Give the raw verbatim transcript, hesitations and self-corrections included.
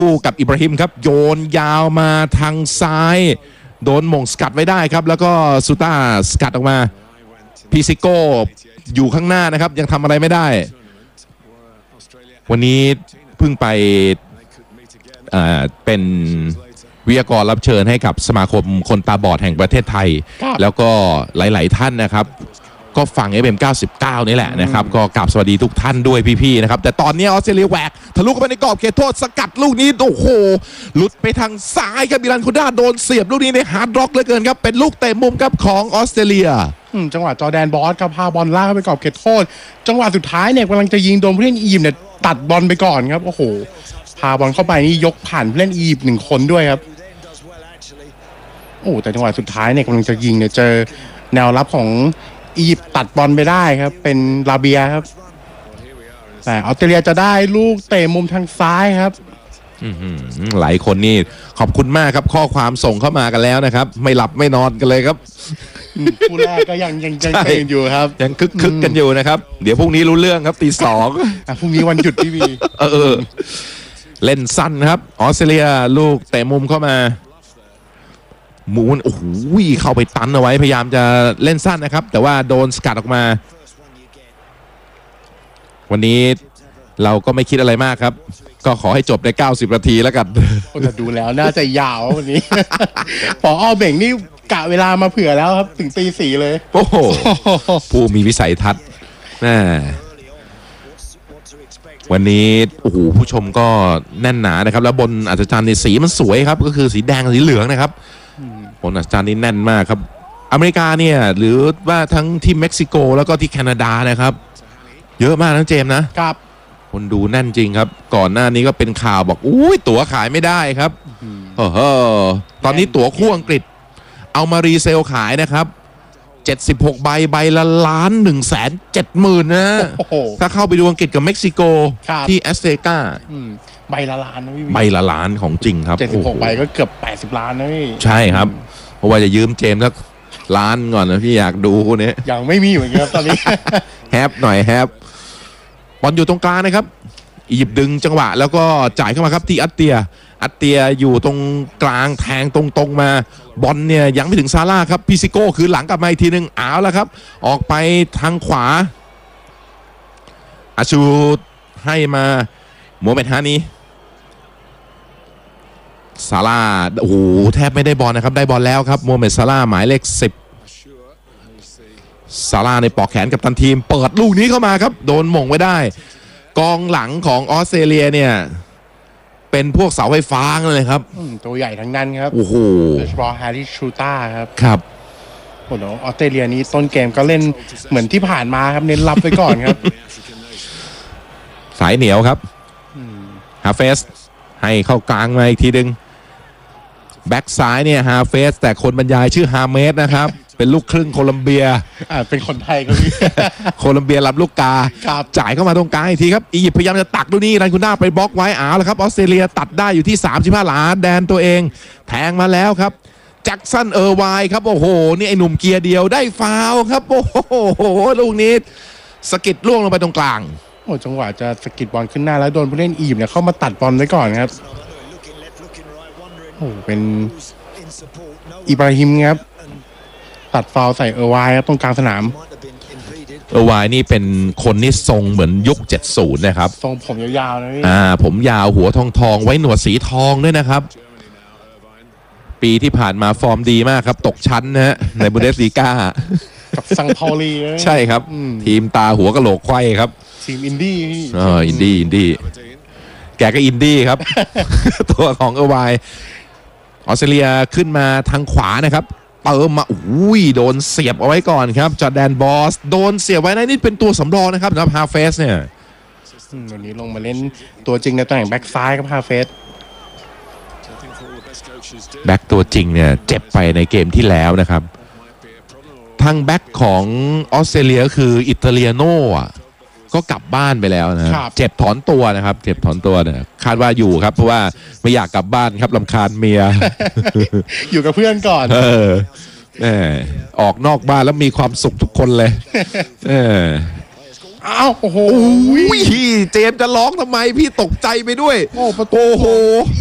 คู่กับอิบราฮิมครับโยนยาวมาทางซ้ายโดนหม่งสกัดไว้ได้ครับแล้วก็ซูต้าสกัดออกมาพิซิโก้อยู่ข้างหน้านะครับยังทำอะไรไม่ได้วันนี้เพิ่งไปเป็นวิทยากรรับเชิญให้กับสมาคมคนตาบอดแห่งประเทศไทยแล้วก็หลายๆท่านนะครับก็ฟัง เอฟ เอ็ม เก้าสิบเก้า นี่แหละนะครับก็กราบสวัสดีทุกท่านด้วยพี่ๆนะครับแต่ตอนนี้ออสเตรเลียแหวกทะลุเข้าไปในกรอบเขตโทษสกัดลูกนี้โอ้โหหลุดไปทางซ้ายครับมิลันโคด้าโดนเสียบลูกนี้ในฮาร์ดร็อกเหลือเกินครับเป็นลูกเตะมุมครับของออสเตรเลียจังหวะจอร์แดนบอสครับพาบอลลากเข้าไปกรอบเขตโทษจังหวะสุดท้ายเนี่ยกำลังจะยิงโดนผู้เล่นอียิปต์เนี่ยตัดบอลไปก่อนครับโอ้โหพาบอลเข้าไปนี่ยกผ่านผู้เล่นอียิปต์หนึ่งคนด้วยครับโอ้แต่จังหวะสุดท้ายเนี่ยกำลังจะยิงเนี่ยเจอแนวรับของอียิปต์ตัดบอลไปได้ครับเป็นลาเบียครับแต่ออสเตรเลียจะได้ลูกเตะมุมทางซ้ายครับหลายคนนี่ขอบคุณมากครับข้อความส่งเข้ามากันแล้วนะครับไม่หลับไม่นอนกันเลยครับคู่แรกก็ยังยังยังเก่งอยู่ครับยังคึกคึกกันอยู่นะครับเดี๋ยวพรุ่งนี้รู้เรื่องครับตีสองพรุ่งนี้วันหยุดพี่วีเออเล่นสั้นครับออสเตรเลียลูกเตะมุมเข้ามาหมูโอ้โหเข้าไปตันเอาไว้พยายามจะเล่นสั้นนะครับแต่ว่าโดนสกัดออกมาวันนี้เราก็ไม่คิดอะไรมากครับก็ขอให้จบในเก้าสิบนาทีแล้วกันแต่ดูแล้วน่าจะยาววันนี้พออ้อเบ่งนี่กะเวลามาเผื่อแล้วครับถึงตีสี่เลยโอ้โหผู้มีวิสัยทัศน์น่าวันนี้โอ้โหผู้ชมก็แน่นหนานะครับแล้วบนอัศจรรย์ในสีมันสวยครับก็คือสีแดงสีเหลืองนะครับบนอัศจรรย์นี่แน่นมากครับอเมริกาเนี่ยหรือว่าทั้งที่เม็กซิโกแล้วก็ที่แคนาดานะครับเยอะมากทั้งเจมส์นะครับคนดูแน่นจริงครับก่อนหน้านี้ก็เป็นข่าวบอกอุ้ยตั๋วขายไม่ได้ครับเออตอนนี้ตั๋วคู่อังกฤษเอามารีเซลขายนะครับเจ็ดสิบหกใบใบละล้านหนึ่งแสนเจ็ดหมื่นนะถ้าเข้าไปดูอังกฤษกับเม็กซิโกที่แอสเตกาใบละล้านนะพี่ใบละล้านของจริงครับเจ็ดสิบหกใบก็เกือบแปดสิบล้านนะพี่ใช่ครับเพราะว่าจะยืมเจมส์สักล้านก่อนนะพี่อยากดูคนนี้ยังไม่มีเหมือนกันตอนนี้แฮปหน่อยแฮปบอลอยู่ตรงกลางนะครับอียิปต์ดึงจังหวะแล้วก็จ่ายเข้ามาครับที่อัตเตียอัตเตียอยู่ตรงกลางแทงตรงๆมาบอลเนี่ยยังไม่ถึงซาร่าครับพิซิโก้คือหลังกลับมาอีกทีนึงอ้าวแล้วครับออกไปทางขวาอาชูให้มาโมเมนต์ฮานีซาร่าโอ้โหแทบไม่ได้บอลนะครับได้บอลแล้วครับโมเมนต์ซาร่าหมายเลขสิบซาร่าในปอกแขนกับตันทีมเปิดลูกนี้เข้ามาครับโดนหม่งไว้ได้กองหลังของออสเตรเลียเนี่ยเป็นพวกเสาไฟฟ้าเลยครับตัวใหญ่ทั้งนั้นครับโอ้โหโดยเฉพาะแฮร์รี่ชูต้าครับครับโอ้โหออสเตรเลียนี้ต้นเกมก็เล่นเหมือนที่ผ่านมาครับเน้นรับไปก่อนครับสายเหนียวครับฮาเฟสให้เข้ากลางมาอีกทีนึงแบ็กซ้ายเนี่ยฮาเฟสแต่คนบรรยายชื่อฮาเมสนะครับเป็นลูกครึ่งโคลัมเบียอ่าเป็นคนไทยก็มีโคลัมเบียรับลูกกาจ่ายเข้ามาตรงกลางอีกทีครับอียิปต์พยายามจะตักดูนี่รันคุน่าไปบล็อกไว้อ้าวแล้วครับออสเตรเลียตัดได้อยู่ที่สามสิบห้าหลาแดนตัวเองแทงมาแล้วครับแจ็คสันเออร์ไวครับโอ้โหนี่ไอ้หนุ่มเกียร์เดียวได้ฟาวครับโอ้โหลูกนี้สกิดล่วงลงไปตรงกลางโอ้จังหวะจะสกิดบอลขึ้นหน้าแล้วโดนผู้เล่นอียิปต์เนี่ยเข้ามาตัดบอลไว้ก่อนครับโอ้เป็นอิบราฮิมครับตัดฟาวใส่เออร์ไวครับตรงกลางสนามเออร์ไวนี่เป็นคนนี่ทรงเหมือนยุคเจ็ดสิบนะครับทรงผมยาวๆนะพี่อ่าผมยาวหัวทองทองไว้หนวดสีทองด้วยนะครับปีที่ผ่านมาฟอร์มดีมากครับตกชั้นนะฮะในบุนเดสลีกากับซังเปาลีใช่ครับทีมตาหัวกะโหลกไขว้ครับทีมอินดี้อ๋ออินดี้อินดี้แกก็อินดี้ครับตัวของเออร์ไวออสเตรเลียขึ้นมาทางขวานะครับเติมมาอุ้ยโดนเสียบเอาไว้ก่อนครับจอร์แดนบอสโดนเสียบไว้นะนี่เป็นตัวสำรองนะครับสำหรับฮาเฟสเนี่ยวันนี้ลงมาเล่นตัวจริงในตำแหน่งแบ็กซ้ายครับฮาเฟสแบ็กตัวจริงเนี่ยเจ็บไปในเกมที่แล้วนะครับทางแบ็กของออสเตรเลียคืออิตาเลียโน่ก็กลับบ้านไปแล้วนะเจ็บถอนตัวนะครับเจ็บถอนตัวเนี่ยคาดว่าอยู่ครับเพราะว่าไม่อยากกลับบ้านครับรำคาญเมียอยู่กับเพื่อนก่อนเออแหมออกนอกบ้านแล้วมีความสุขทุกคนเลยเอออ้าวโอ้โหโอ้ยเจมส์จะร้องทำไมพี่ตกใจไปด้วยโอ้ประตูโอ้โห